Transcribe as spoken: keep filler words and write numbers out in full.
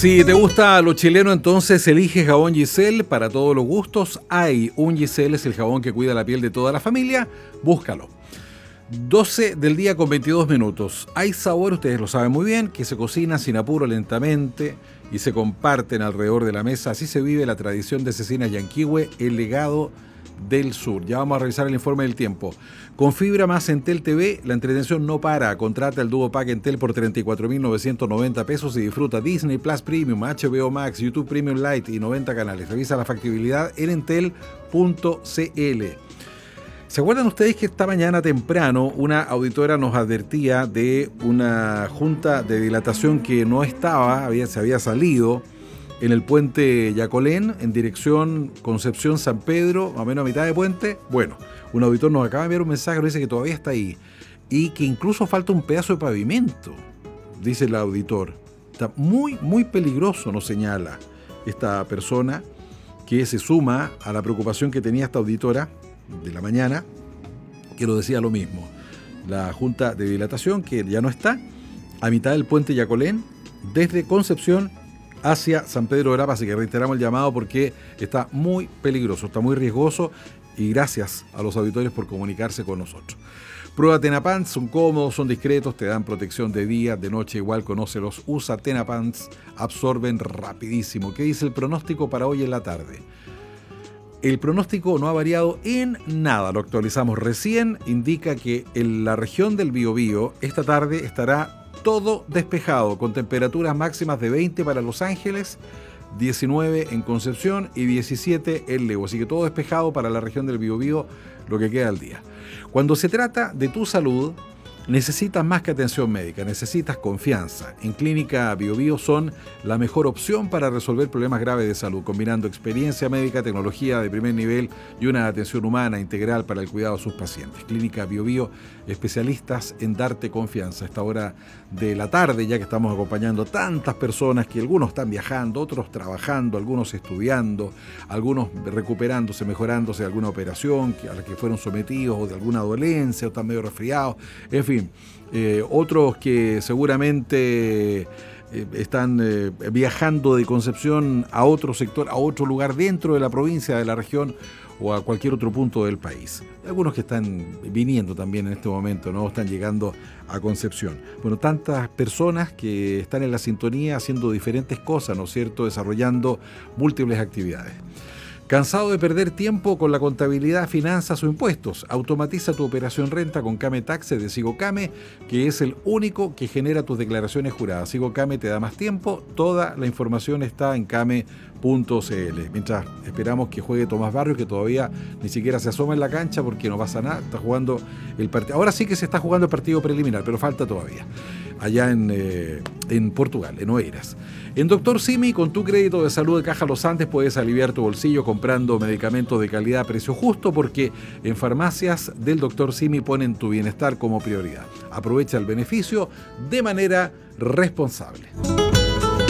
Si te gusta lo chileno, entonces elige jabón Giselle para todos los gustos. Hay un Giselle, es el jabón que cuida la piel de toda la familia. Búscalo. doce del día con veintidós minutos. Hay sabor, ustedes lo saben muy bien, que se cocina sin apuro lentamente y se comparten alrededor de la mesa. Así se vive la tradición de Cecinas Yanquihue, el legado del sur. Ya vamos a revisar el informe del tiempo. Con fibra más Entel T V, la entretención no para. Contrata el Duo Pack Entel por treinta y cuatro mil novecientos noventa pesos y disfruta Disney Plus Premium, H B O Max, YouTube Premium Lite y noventa canales. Revisa la factibilidad en entel punto c l. ¿Se acuerdan ustedes que esta mañana temprano una auditora nos advertía de una junta de dilatación que no estaba, había, se había salido en el puente Yacolén, en dirección Concepción-San Pedro, más o menos a mitad de puente? Bueno, un auditor nos acaba de enviar un mensaje, nos dice que todavía está ahí y que incluso falta un pedazo de pavimento, dice el auditor. Está muy, muy peligroso, nos señala esta persona, que se suma a la preocupación que tenía esta auditora de la mañana, que lo decía lo mismo. La junta de dilatación, que ya no está, a mitad del puente Yacolén, desde Concepción hacia San Pedro de Orapa, así que reiteramos el llamado porque está muy peligroso, está muy riesgoso, y gracias a los auditores por comunicarse con nosotros. Prueba Tenapants, son cómodos, son discretos, te dan protección de día, de noche, igual conócelos, usa Tenapants, absorben rapidísimo. ¿Qué dice el pronóstico para hoy en la tarde? El pronóstico no ha variado en nada, lo actualizamos recién, indica que en la región del Biobío esta tarde estará todo despejado, con temperaturas máximas de veinte para Los Ángeles, diecinueve en Concepción y diecisiete en Lego. Así que todo despejado para la región del Biobío, lo que queda del día. Cuando se trata de tu salud, necesitas más que atención médica, necesitas confianza. En Clínica Biobío son la mejor opción para resolver problemas graves de salud, combinando experiencia médica, tecnología de primer nivel y una atención humana integral para el cuidado de sus pacientes. Clínica Biobío, especialistas en darte confianza. A esta hora de la tarde, ya que estamos acompañando tantas personas que algunos están viajando, otros trabajando, algunos estudiando, algunos recuperándose, mejorándose de alguna operación a la que fueron sometidos o de alguna dolencia o están medio resfriados, en fin. Eh, otros que seguramente eh, están eh, viajando de Concepción a otro sector, a otro lugar dentro de la provincia, de la región o a cualquier otro punto del país. Algunos que están viniendo también en este momento, ¿no? Están llegando a Concepción. Bueno, tantas personas que están en la sintonía haciendo diferentes cosas, ¿no es cierto?, desarrollando múltiples actividades. ¿Cansado de perder tiempo con la contabilidad, finanzas o impuestos? Automatiza tu operación renta con Came Taxes de Sigocame, que es el único que genera tus declaraciones juradas. Sigocame te da más tiempo, toda la información está en came punto c l. Mientras esperamos que juegue Tomás Barrios, que todavía ni siquiera se asoma en la cancha porque no pasa nada, está jugando el partido. Ahora sí que se está jugando el partido preliminar, pero falta todavía. Allá en, eh, en Portugal, en Oeiras. En Doctor Simi, con tu crédito de salud de Caja Los Andes puedes aliviar tu bolsillo comprando medicamentos de calidad a precio justo, porque en farmacias del Doctor Simi ponen tu bienestar como prioridad. Aprovecha el beneficio de manera responsable.